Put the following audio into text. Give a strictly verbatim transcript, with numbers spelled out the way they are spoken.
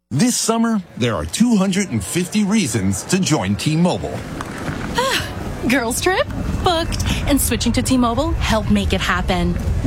This summer, there are two hundred fifty reasons to join T-Mobile. Girls trip? Booked. And switching to T-Mobile helped make it happen.